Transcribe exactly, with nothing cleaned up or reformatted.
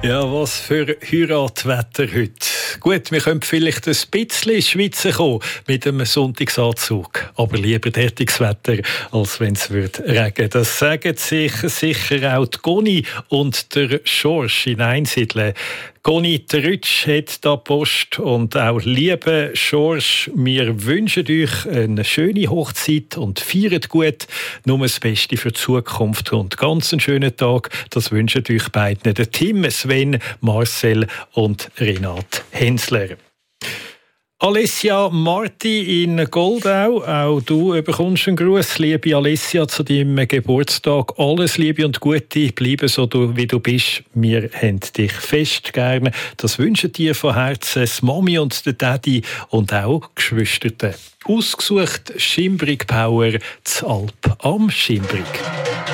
Ja, was für Heiratwetter heute. Gut, wir können vielleicht ein bisschen ins Schwitzen kommen mit einem Sonntagsanzug. Aber lieber derartiges Wetter, als wenn es regnen würde. Das sagen sich sicher auch die Goni und der Schorsch in Einsiedeln. Goni Trütsch hat da Post und auch liebe Schorsch, wir wünschen euch eine schöne Hochzeit und feiert gut. Nur das Beste für die Zukunft und ganz einen schönen Tag. Das wünschen euch beiden der Tim, Sven, Marcel und Renat Hensler. Alessia Marti in Goldau, auch du bekommst einen Gruß. Liebe Alessia, zu deinem Geburtstag alles Liebe und Gute. Bleibe so, wie du bist. Wir haben dich fest gerne. Das wünschen dir von Herzen die Mami und der Daddy und auch die Geschwister. Ausgesucht Schimbrig Power, z Alp am Schimbrig.